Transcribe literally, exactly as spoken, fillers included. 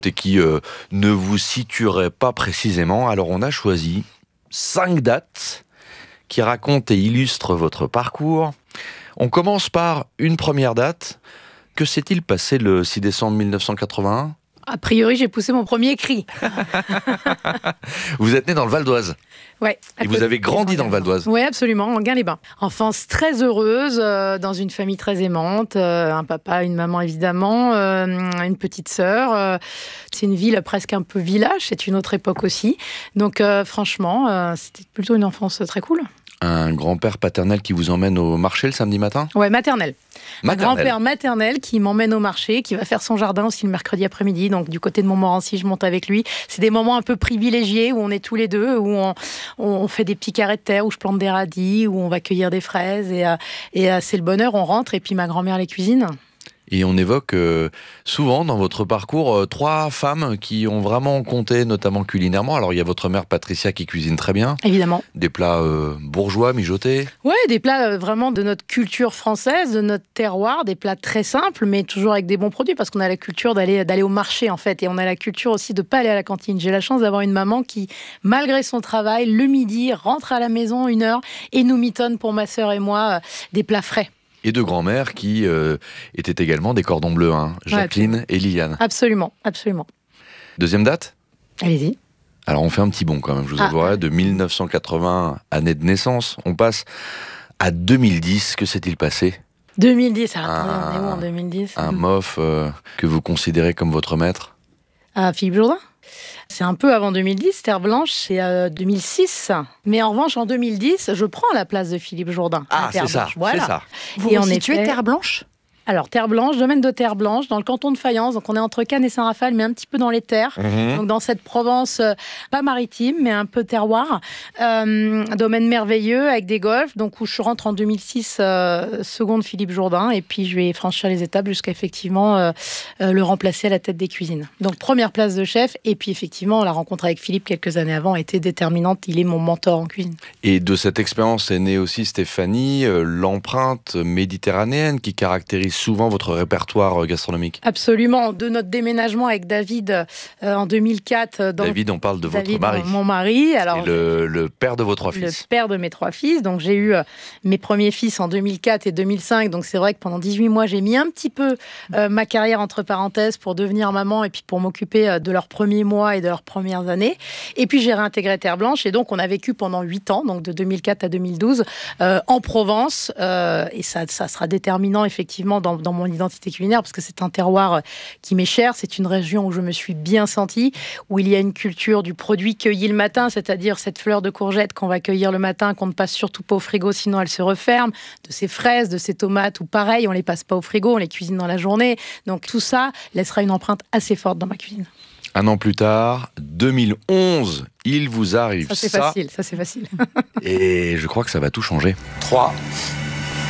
et qui euh, ne vous situerait pas précisément. Alors on a choisi cinq dates qui racontent et illustrent votre parcours. On commence par une première date. Que s'est-il passé le six décembre mille neuf cent quatre-vingt-un ? A priori, j'ai poussé mon premier cri. Vous êtes né dans le Val d'Oise. Ouais. Et vous avez grandi dans le Val d'Oise. Oui, absolument, en Gain-les-Bains. Enfance très heureuse, euh, dans une famille très aimante, euh, un papa, une maman évidemment, euh, une petite sœur. Euh, c'est une ville presque un peu village, c'est une autre époque aussi. Donc euh, franchement, euh, c'était plutôt une enfance très cool. Un grand-père paternel qui vous emmène au marché le samedi matin ? Ouais, maternel. Maternel. Un grand-père maternel qui m'emmène au marché, qui va faire son jardin aussi le mercredi après-midi. Donc du côté de Montmorency, je monte avec lui. C'est des moments un peu privilégiés où on est tous les deux, où on, on fait des petits carrés de terre, où je plante des radis, où on va cueillir des fraises. Et, et c'est le bonheur, on rentre et puis ma grand-mère les cuisine. Et on évoque euh, souvent dans votre parcours euh, trois femmes qui ont vraiment compté, notamment culinairement. Alors il y a votre mère Patricia qui cuisine très bien. Évidemment. Des plats euh, bourgeois, mijotés. Ouais, des plats euh, vraiment de notre culture française, de notre terroir, des plats très simples, mais toujours avec des bons produits, parce qu'on a la culture d'aller, d'aller au marché en fait, et on a la culture aussi de pas aller à la cantine. J'ai la chance d'avoir une maman qui, malgré son travail, le midi, rentre à la maison une heure et nous mitonne pour ma sœur et moi euh, des plats frais. Et deux grands-mères qui euh, étaient également des cordons bleus, hein, Jacqueline ouais, et Liliane. Absolument, absolument. Deuxième date ? Allez-y. Alors on fait un petit bond quand même, je vous ah. avouerai, de mille neuf cent quatre-vingts, année de naissance, on passe à deux mille dix. Que s'est-il passé ? deux mille dix, alors attendez, on est où en deux mille dix ? Un M O F euh, que vous considérez comme votre maître ? Ah, Philippe Jourdain ? C'est un peu avant deux mille dix, Terre Blanche, c'est euh, deux mille six. Mais en revanche, en deux mille dix, je prends la place de Philippe Jourdain. Ah, c'est ça, voilà. c'est ça. Vous et vous on situez effet... Terre Blanche ? Alors, Terre Blanche, domaine de Terre Blanche, dans le canton de Fayence. Donc, on est entre Cannes et Saint-Raphaël, mais un petit peu dans les terres. Mmh. Donc, dans cette Provence, euh, pas maritime, mais un peu terroir. Euh, un domaine merveilleux avec des golfs. Donc, où je rentre en deux mille six, euh, seconde Philippe Jourdain. Et puis, je vais franchir les étapes jusqu'à effectivement euh, euh, le remplacer à la tête des cuisines. Donc, première place de chef. Et puis, effectivement, la rencontre avec Philippe quelques années avant a été déterminante. Il est mon mentor en cuisine. Et de cette expérience est née aussi, Stéphanie, euh, l'empreinte méditerranéenne qui caractérise souvent votre répertoire gastronomique. Absolument. De notre déménagement avec David euh, en deux mille quatre. Dans David, on parle de David, votre mari. Mon mari. Alors, Et le, le père de vos trois le fils. Le père de mes trois fils. Donc, j'ai eu euh, mes premiers fils en deux mille quatre et deux mille cinq. Donc, c'est vrai que pendant dix-huit mois, j'ai mis un petit peu euh, ma carrière entre parenthèses pour devenir maman et puis pour m'occuper euh, de leurs premiers mois et de leurs premières années. Et puis, j'ai réintégré Terre Blanche. Et donc, on a vécu pendant huit ans, donc de deux mille quatre à deux mille douze, euh, en Provence. Euh, et ça, ça sera déterminant, effectivement, dans, dans mon identité culinaire, parce que c'est un terroir qui m'est cher. C'est une région où je me suis bien sentie, où il y a une culture du produit cueilli le matin, c'est-à-dire cette fleur de courgette qu'on va cueillir le matin, qu'on ne passe surtout pas au frigo, sinon elle se referme, de ces fraises, de ces tomates, ou pareil, on les passe pas au frigo, on les cuisine dans la journée. Donc tout ça laissera une empreinte assez forte dans ma cuisine. Un an plus tard, deux mille onze, il vous arrive ça. Ça, c'est ça. facile, ça, c'est facile. Et je crois que ça va tout changer. trois,